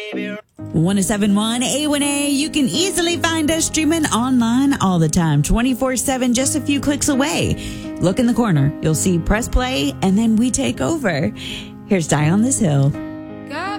1071 A1A. You can easily find us streaming online all the time, 24/7, just a few clicks away. Look in the corner. You'll see press play, and then we take over. Here's Die on This Hill.